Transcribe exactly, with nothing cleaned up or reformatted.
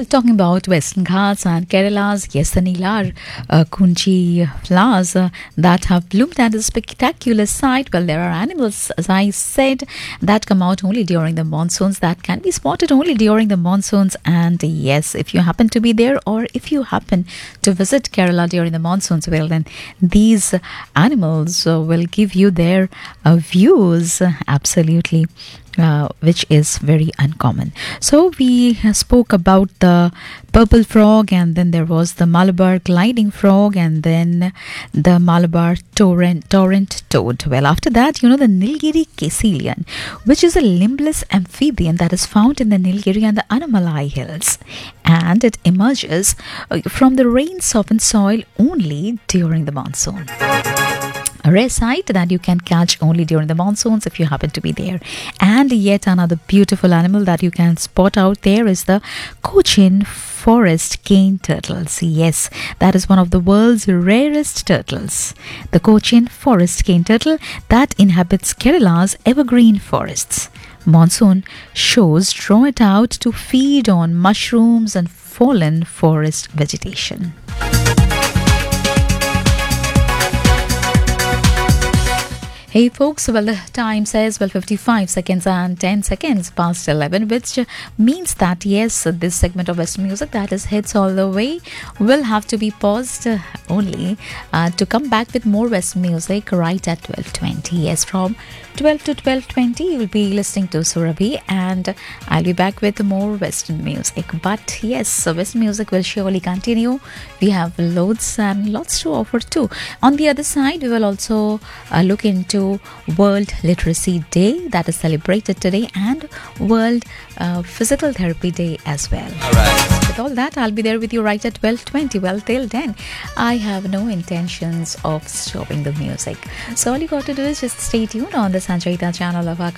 Well, talking about Western Ghats and Kerala's, yes, the Nilar uh, Kunchi flowers uh, that have bloomed at a spectacular sight. Well, there are animals, as I said, that come out only during the monsoons, that can be spotted only during the monsoons. And yes, if you happen to be there or if you happen to visit Kerala during the monsoons, well, then these animals uh, will give you their uh, views, uh, absolutely. Uh, which is very uncommon. So we uh, spoke about the purple frog, and then there was the Malabar gliding frog, and then the Malabar torrent torrent toad. Well, after that, you know, the Nilgiri caecilian, which is a limbless amphibian that is found in the Nilgiri and the Anamalai hills, and it emerges uh, from the rain-softened soil only during the monsoon. A rare sight that you can catch only during the monsoons if you happen to be there. And yet another beautiful animal that you can spot out there is the Cochin forest cane turtles. Yes, that is one of the world's rarest turtles. The Cochin forest cane turtle that inhabits Kerala's evergreen forests. Monsoon shows draw it out to feed on mushrooms and fallen forest vegetation. Hey folks, well the time says well fifty-five seconds and ten seconds past eleven, which means that yes, this segment of Western music that is hits all the way will have to be paused uh, only uh, to come back with more Western music right at twelve twenty. Yes, from twelve to twelve twenty you will be listening to Surabhi, and I'll be back with more Western music. But yes, so Western music will surely continue. We have loads and lots to offer too. On the other side, we will also uh, look into World Literacy Day that is celebrated today, and World uh, Physical Therapy Day as well. All right. With all that, I'll be there with you right at twelve twenty. Well, till then, I have no intentions of stopping the music. So all you got to do is just stay tuned on the Sanchita channel of our